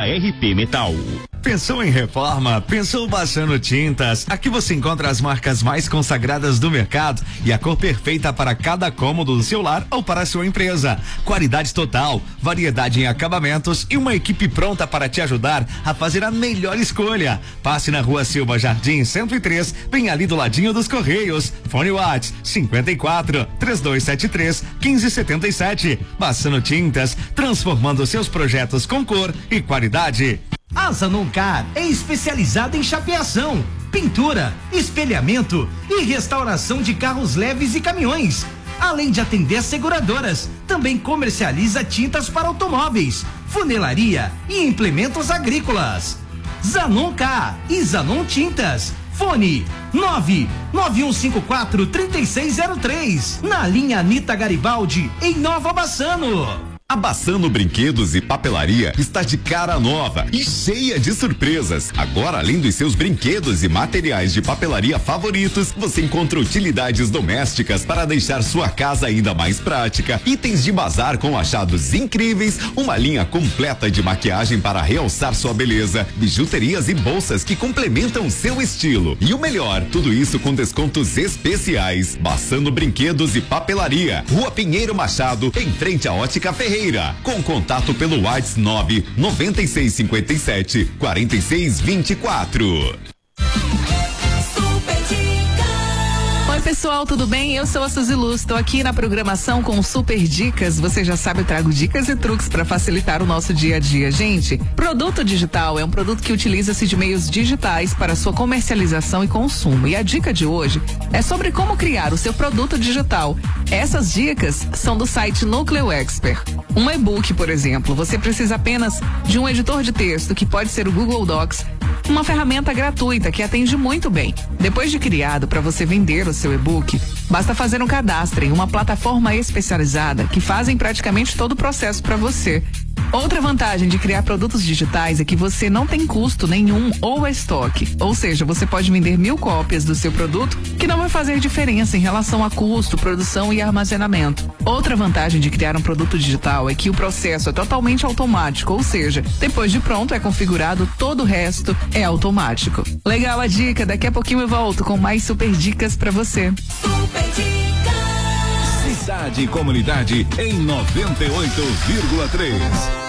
RP Metal. Pensou em reforma? Pensou Bassano Tintas? Aqui você encontra as marcas mais consagradas do mercado e a cor perfeita para cada cômodo do seu lar ou para a sua empresa. Qualidade total, variedade em acabamentos e uma equipe pronta para te ajudar a fazer a melhor escolha. Passe na Rua Silva Jardim 103, bem ali do ladinho dos Correios. Fone WhatsApp 54 3273 1577. Bassano Tintas, transformando seus projetos com cor e qualidade. A Zanoncar é especializada em chapeação, pintura, espelhamento e restauração de carros leves e caminhões. Além de atender seguradoras, também comercializa tintas para automóveis, funilaria e implementos agrícolas. Zanoncar e Zanon Tintas. Fone 99154-3603. Na linha Anita Garibaldi, em Nova Bassano. A Bassano Brinquedos e Papelaria está de cara nova e cheia de surpresas. Agora, além dos seus brinquedos e materiais de papelaria favoritos, você encontra utilidades domésticas para deixar sua casa ainda mais prática, itens de bazar com achados incríveis, uma linha completa de maquiagem para realçar sua beleza, bijuterias e bolsas que complementam seu estilo. E o melhor, tudo isso com descontos especiais. Bassano Brinquedos e Papelaria, Rua Pinheiro Machado, em frente à Ótica Ferreira. Com contato pelo WhatsApp 99657 4624. Oi pessoal, tudo bem? Eu sou a Suzy Luz, estou aqui na programação com Super Dicas. Você já sabe, eu trago dicas e truques para facilitar o nosso dia a dia. Gente, produto digital é um produto que utiliza-se de meios digitais para sua comercialização e consumo. E a dica de hoje é sobre como criar o seu produto digital. Essas dicas são do site Núcleo Expert. Um e-book, por exemplo, você precisa apenas de um editor de texto, que pode ser o Google Docs, uma ferramenta gratuita que atende muito bem. Depois de criado para você vender o seu e-book, basta fazer um cadastro em uma plataforma especializada que fazem praticamente todo o processo para você. Outra vantagem de criar produtos digitais é que você não tem custo nenhum ou estoque. Ou seja, você pode vender 1000 cópias do seu produto, que não vai fazer diferença em relação a custo, produção e armazenamento. Outra vantagem de criar um produto digital é que o processo é totalmente automático, ou seja, depois de pronto é configurado, todo o resto é automático. Legal a dica, daqui a pouquinho eu volto com mais super dicas pra você. Super Dicas. Cidade e comunidade em 98,3.